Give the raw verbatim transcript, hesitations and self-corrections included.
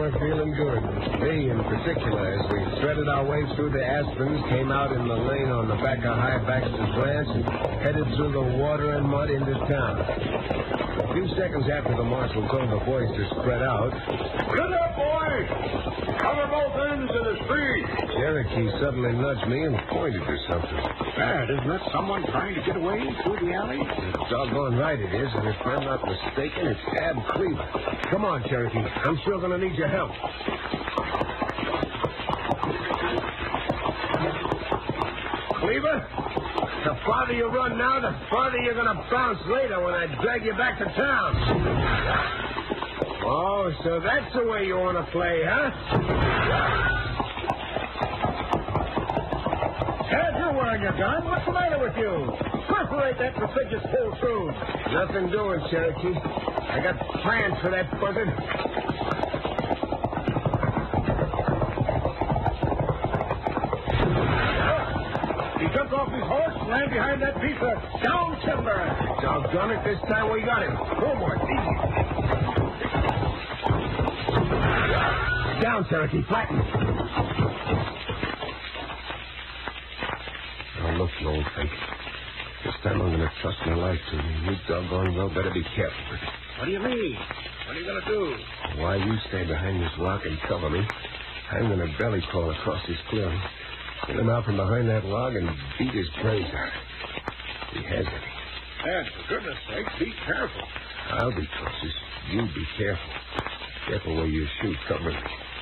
Sure feeling good. Me in particular, as we threaded our way through the aspens, came out in the lane on the back of High Baxter's ranch, and headed through the water and mud into town. A few seconds after the marshal told the boys to spread out. Get up, boys! Cover both ends of the street! Cherokee suddenly nudged me and pointed to something. Dad, isn't that someone trying to get away through the alley? Doggone right it is, and if I'm not mistaken, it's Ab Cleaver. Come on, Cherokee. I'm sure going to need your help. Cleaver, the farther you run now, the farther you're going to bounce later when I drag you back to town. Oh, so that's the way you want to play, huh? Dad, you're wearing your gun. What's the matter with you? Perforate that prestigious pull through. Nothing doing, Cherokee. I got plans for that buzzard. He jumped off his horse and ran behind that piece of down timber. Doggone it, this time we got him. Go, boy. Down, Cherokee. Flatten. Now, look, you old fake. This time I'm going to trust my life to you. You doggone well better be careful with it. What do you mean? What are you going to do? While you stay behind this rock and cover me, I'm going to belly crawl across this clearing, get him out from behind that log, and beat his brains out. He has it. Dad, for goodness sake, be careful. I'll be cautious. You be careful. Careful where you shoot. Cover me.